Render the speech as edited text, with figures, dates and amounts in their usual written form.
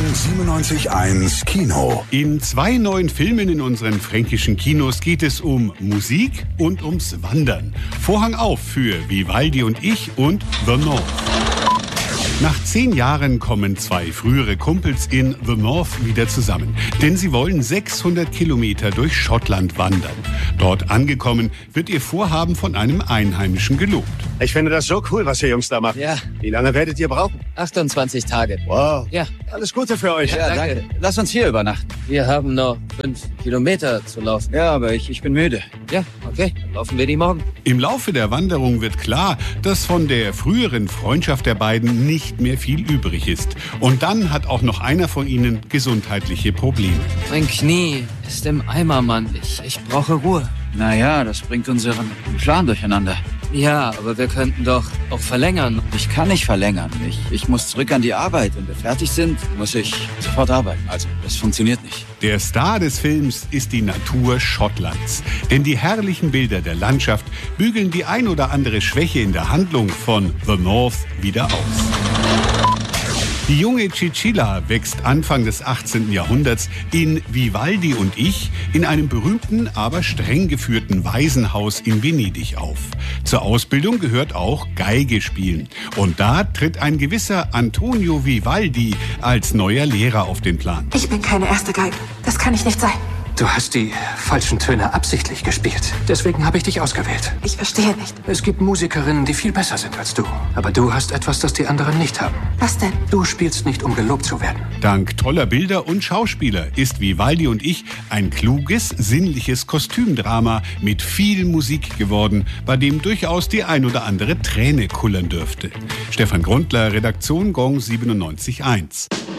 97.1 Kino. In 2 neuen Filmen in unseren fränkischen Kinos geht es um Musik und ums Wandern. Vorhang auf für Vivaldi und ich und The North. Nach 10 Jahren kommen 2 frühere Kumpels in The North wieder zusammen. Denn sie wollen 600 Kilometer durch Schottland wandern. Dort angekommen wird ihr Vorhaben von einem Einheimischen gelobt. Ich finde das so cool, was ihr Jungs da macht. Ja. Wie lange werdet ihr brauchen? 28 Tage. Wow. Ja. Alles Gute für euch. Ja, danke. Lass uns hier übernachten. Wir haben noch 5 Kilometer zu laufen. Ja, aber ich bin müde. Ja, okay. Dann laufen wir die morgen. Im Laufe der Wanderung wird klar, dass von der früheren Freundschaft der beiden nicht mehr viel übrig ist. Und dann hat auch noch einer von ihnen gesundheitliche Probleme. Mein Knie ist im Eimer, Mann. Ich brauche Ruhe. Naja, das bringt unseren Plan durcheinander. Ja, aber wir könnten doch auch verlängern. Ich kann nicht verlängern. Ich muss zurück an die Arbeit. Wenn wir fertig sind, muss ich sofort arbeiten. Also, das funktioniert nicht. Der Star des Films ist die Natur Schottlands. Denn die herrlichen Bilder der Landschaft bügeln die ein oder andere Schwäche in der Handlung von The North wieder aus. Die junge Cicilla wächst Anfang des 18. Jahrhunderts in Vivaldi und ich in einem berühmten, aber streng geführten Waisenhaus in Venedig auf. Zur Ausbildung gehört auch Geige spielen. Und da tritt ein gewisser Antonio Vivaldi als neuer Lehrer auf den Plan. Ich bin keine erste Geige. Das kann ich nicht sein. Du hast die falschen Töne absichtlich gespielt. Deswegen habe ich dich ausgewählt. Ich verstehe nicht. Es gibt Musikerinnen, die viel besser sind als du. Aber du hast etwas, das die anderen nicht haben. Was denn? Du spielst nicht, um gelobt zu werden. Dank toller Bilder und Schauspieler ist Vivaldi und ich ein kluges, sinnliches Kostümdrama mit viel Musik geworden, bei dem durchaus die ein oder andere Träne kullern dürfte. Stefan Grundler, Redaktion Gong 97.1.